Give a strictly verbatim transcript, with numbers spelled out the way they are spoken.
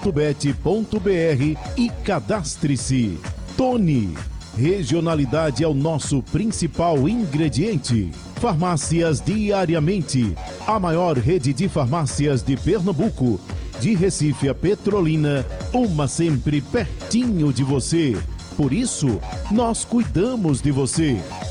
ponto bet ponto br e cadastre-se. Tony, regionalidade é o nosso principal ingrediente. Farmácias Diariamente, a maior rede de farmácias de Pernambuco. De Recife a Petrolina, uma sempre pertinho de você. Por isso, nós cuidamos de você.